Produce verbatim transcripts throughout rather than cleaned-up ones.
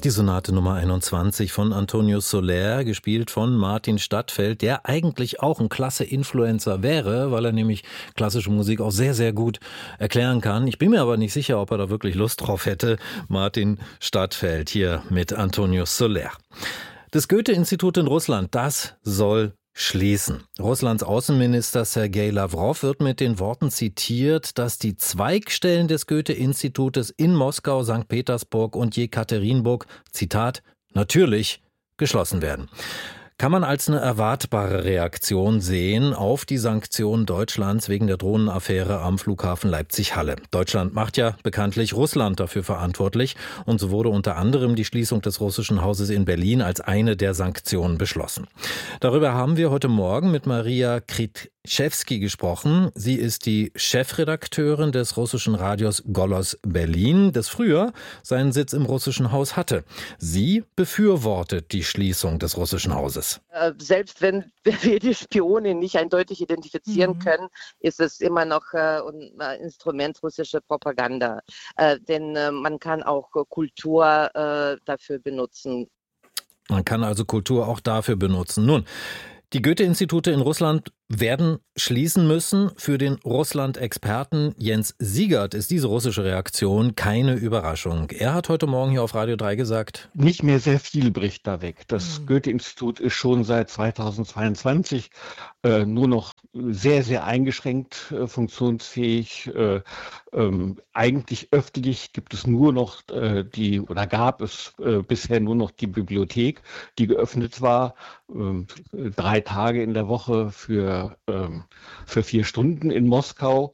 Die Sonate Nummer einundzwanzig von Antonio Soler, gespielt von Martin Stadtfeld, der eigentlich auch ein klasse Influencer wäre, weil er nämlich klassische Musik auch sehr, sehr gut erklären kann. Ich bin mir aber nicht sicher, ob er da wirklich Lust drauf hätte. Martin Stadtfeld hier mit Antonio Soler. Das Goethe-Institut in Russland, das soll schließen. Russlands Außenminister Sergei Lavrov wird mit den Worten zitiert, dass die Zweigstellen des Goethe-Institutes in Moskau, Sankt Petersburg und Jekaterinburg, Zitat, natürlich geschlossen werden. Kann man als eine erwartbare Reaktion sehen auf die Sanktionen Deutschlands wegen der Drohnenaffäre am Flughafen Leipzig-Halle. Deutschland macht ja bekanntlich Russland dafür verantwortlich und so wurde unter anderem die Schließung des russischen Hauses in Berlin als eine der Sanktionen beschlossen. Darüber haben wir heute Morgen mit Maria Kriczewski gesprochen. Sie ist die Chefredakteurin des russischen Radios Golos Berlin, das früher seinen Sitz im russischen Haus hatte. Sie befürwortet die Schließung des russischen Hauses. Selbst wenn wir die Spione nicht eindeutig identifizieren mhm. können, ist es immer noch äh, ein Instrument russischer Propaganda. Äh, denn äh, man kann auch Kultur äh, dafür benutzen. Man kann also Kultur auch dafür benutzen. Nun, die Goethe-Institute in Russland werden schließen müssen. Für den Russland-Experten Jens Siegert ist diese russische Reaktion keine Überraschung. Er hat heute Morgen hier auf Radio drei gesagt: Nicht mehr sehr viel bricht da weg. Das mhm. Goethe-Institut ist schon seit zweitausendzweiundzwanzig äh, nur noch sehr, sehr eingeschränkt äh, funktionsfähig. Äh, ähm, eigentlich öffentlich gibt es nur noch äh, die, oder gab es äh, bisher nur noch die Bibliothek, die geöffnet war, äh, drei Tage in der Woche für für vier Stunden in Moskau.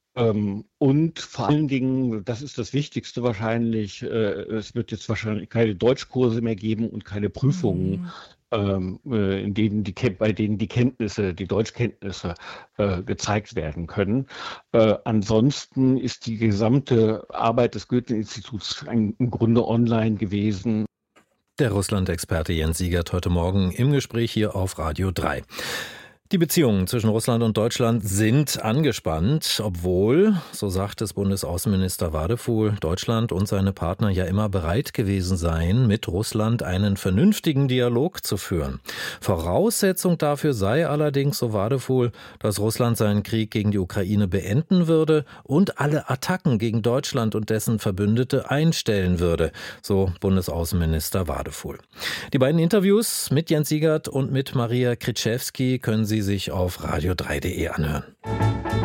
Und vor allen Dingen, das ist das Wichtigste wahrscheinlich, es wird jetzt wahrscheinlich keine Deutschkurse mehr geben und keine Prüfungen, mhm. in denen die, bei denen die Kenntnisse, die Deutschkenntnisse gezeigt werden können. Ansonsten ist die gesamte Arbeit des Goethe-Instituts im Grunde online gewesen. Der Russland-Experte Jens Siegert heute Morgen im Gespräch hier auf Radio drei. Die Beziehungen zwischen Russland und Deutschland sind angespannt, obwohl, so sagt es Bundesaußenminister Wadefuhl, Deutschland und seine Partner ja immer bereit gewesen seien, mit Russland einen vernünftigen Dialog zu führen. Voraussetzung dafür sei allerdings, so Wadefuhl, dass Russland seinen Krieg gegen die Ukraine beenden würde und alle Attacken gegen Deutschland und dessen Verbündete einstellen würde, so Bundesaußenminister Wadefuhl. Die beiden Interviews mit Jens Siegert und mit Maria Kriczewski können Sie sich auf radio drei punkt de anhören.